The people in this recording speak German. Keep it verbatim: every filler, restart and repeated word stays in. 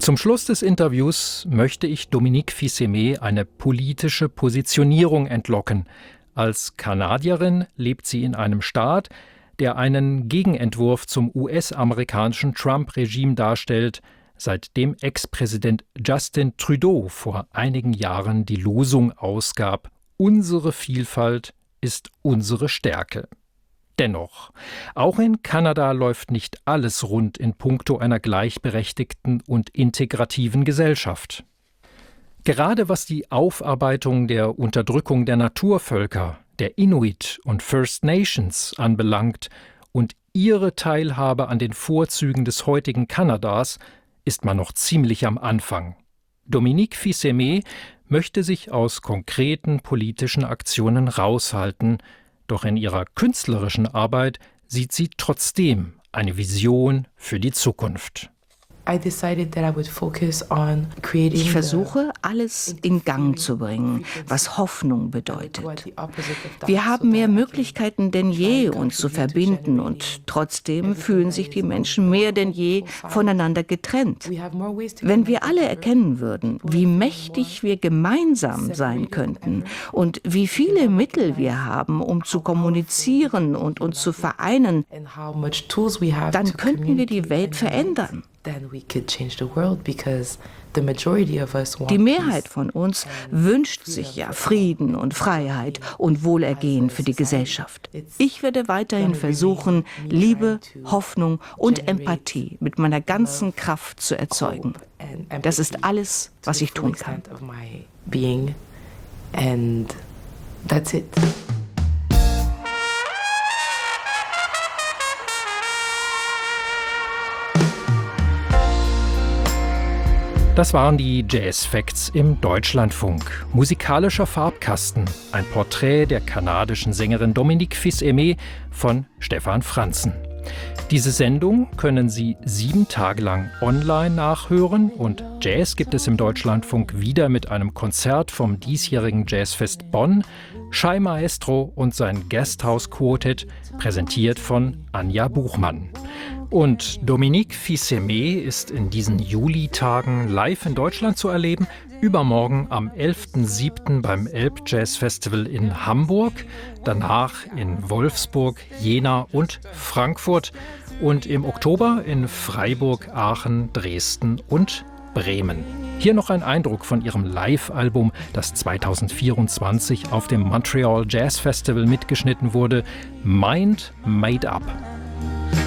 Zum Schluss des Interviews möchte ich Dominique Fils-Aimé eine politische Positionierung entlocken. Als Kanadierin lebt sie in einem Staat, der einen Gegenentwurf zum U S-amerikanischen Trump-Regime darstellt, seitdem Ex-Präsident Justin Trudeau vor einigen Jahren die Losung ausgab: Unsere Vielfalt ist unsere Stärke. Dennoch, auch in Kanada läuft nicht alles rund in puncto einer gleichberechtigten und integrativen Gesellschaft. Gerade was die Aufarbeitung der Unterdrückung der Naturvölker, der Inuit und First Nations anbelangt und ihre Teilhabe an den Vorzügen des heutigen Kanadas, ist man noch ziemlich am Anfang. Dominique Fils-Aimé möchte sich aus konkreten politischen Aktionen raushalten, doch in ihrer künstlerischen Arbeit sieht sie trotzdem eine Vision für die Zukunft. Ich versuche, alles in Gang zu bringen, was Hoffnung bedeutet. Wir haben mehr Möglichkeiten denn je, uns zu verbinden, und trotzdem fühlen sich die Menschen mehr denn je voneinander getrennt. Wenn wir alle erkennen würden, wie mächtig wir gemeinsam sein könnten und wie viele Mittel wir haben, um zu kommunizieren und uns zu vereinen, dann könnten wir die Welt verändern. Die Mehrheit von uns wünscht sich ja Frieden und Freiheit und Wohlergehen für die Gesellschaft. Ich werde weiterhin versuchen, Liebe, Hoffnung und Empathie mit meiner ganzen Kraft zu erzeugen. Das ist alles, was ich tun kann. Das waren die Jazz Facts im Deutschlandfunk. Musikalischer Farbkasten, ein Porträt der kanadischen Sängerin Dominique Fils-Aimé von Stefan Franzen. Diese Sendung können Sie sieben Tage lang online nachhören, und Jazz gibt es im Deutschlandfunk wieder mit einem Konzert vom diesjährigen Jazzfest Bonn, Shai Maestro und sein Guesthouse Quartet, präsentiert von Anja Buchmann. Und Dominique Fils-Aimé ist in diesen Julitagen live in Deutschland zu erleben. Übermorgen am elften siebten beim Elbjazz-Festival in Hamburg, danach in Wolfsburg, Jena und Frankfurt und im Oktober in Freiburg, Aachen, Dresden und Bremen. Hier noch ein Eindruck von ihrem Live-Album, das zweitausendvierundzwanzig auf dem Montreal Jazz Festival mitgeschnitten wurde, Mind Made Up.